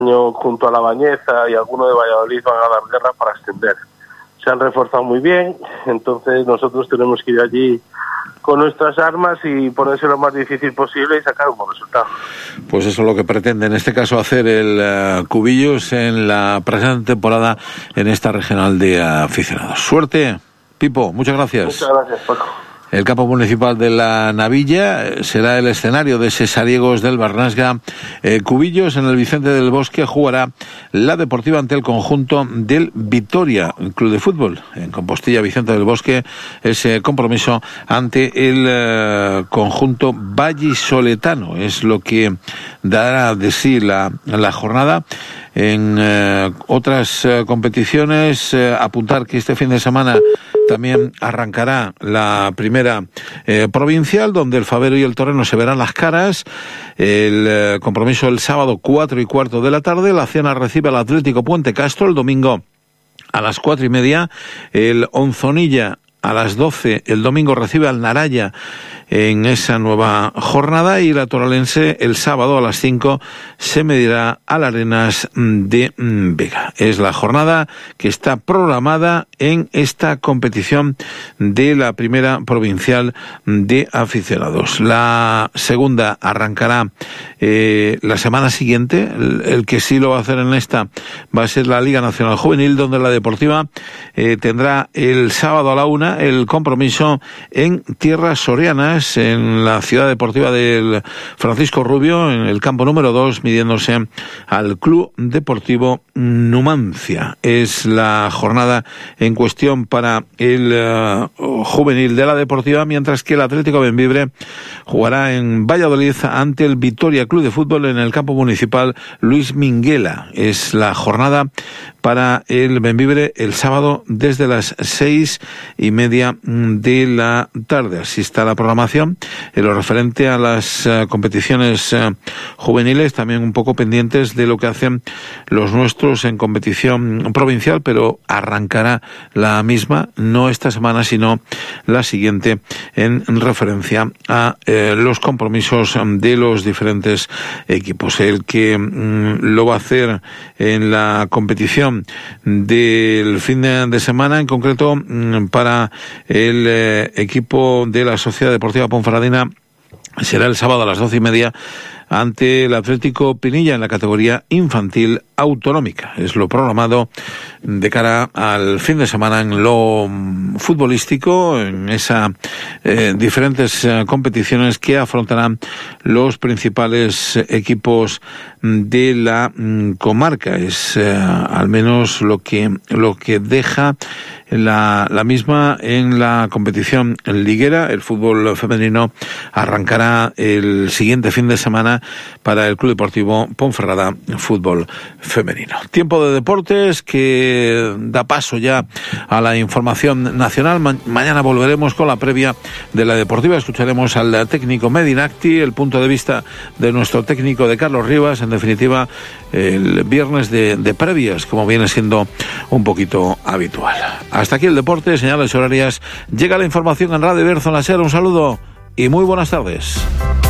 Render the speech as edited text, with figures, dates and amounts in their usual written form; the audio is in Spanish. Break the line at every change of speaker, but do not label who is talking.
junto a La Bañeza y alguno de Valladolid van a dar guerra para ascender. Se han reforzado muy bien, entonces nosotros tenemos que ir allí con nuestras armas y ponerse lo más difícil posible y sacar un buen resultado.
Pues eso es lo que pretende en este caso hacer el Cubillos en la presente temporada en esta regional de aficionados. Suerte, Pipo, muchas gracias.
Muchas gracias, Paco.
El campo municipal de la Navilla será el escenario de ese Sariegos del Barnasga. Cubillos en el Vicente del Bosque jugará la Deportiva ante el conjunto del Vitoria Club de Fútbol. En Compostilla, Vicente del Bosque, ese compromiso ante el conjunto vallisoletano. Es lo que dará de sí la jornada. En otras competiciones, apuntar que este fin de semana también arrancará la primera provincial, donde el Favero y el Torreno se verán las caras. El compromiso el sábado 4:15 de la tarde. La Cena recibe al Atlético Puente Castro. El domingo a las 4:30. El Onzonilla a las 12. El domingo recibe al Naraya en esa nueva jornada, y la Toralense el sábado a las 5 se medirá al Arenas de Vega. Es la jornada que está programada en esta competición de la primera provincial de aficionados. La segunda arrancará la semana siguiente. El que sí lo va a hacer en esta va a ser la Liga Nacional Juvenil, donde la Deportiva tendrá el sábado a la 1 el compromiso en tierras sorianas, en la ciudad deportiva del Francisco Rubio, en el campo número 2, midiéndose al Club Deportivo Numancia. Es la jornada en cuestión para el juvenil de la Deportiva, mientras que el Atlético Bembibre jugará en Valladolid ante el Vitoria Club de Fútbol en el campo municipal Luis Minguela. Es la jornada para el Bembibre el sábado desde las 6:30 de la tarde. Así está la programación. En lo referente a las competiciones juveniles, también un poco pendientes de lo que hacen los nuestros en competición provincial, pero arrancará la misma, no esta semana, sino la siguiente, en referencia a los compromisos de los diferentes equipos. El que lo va a hacer en la competición del fin de semana, en concreto para el equipo de la Sociedad Deportiva Ponferradina, será el sábado a las 12:30 ante el Atlético Pinilla en la categoría infantil autonómica. Es lo programado de cara al fin de semana en lo futbolístico, en esas diferentes competiciones que afrontarán los principales equipos de la comarca. Es al menos lo que deja la misma en la competición liguera. El fútbol femenino arrancará el siguiente fin de semana para el Club Deportivo Ponferrada Fútbol Femenino. Tiempo de deportes que da paso ya a la información nacional. Mañana volveremos con la previa de la Deportiva. Escucharemos al técnico Medinacti, el punto de vista de nuestro técnico de Carlos Rivas. En definitiva, el viernes de previas, como viene siendo un poquito habitual. Hasta aquí el deporte, señales horarias. Llega la información en Radio Berzo en la SER. Un saludo y muy buenas tardes.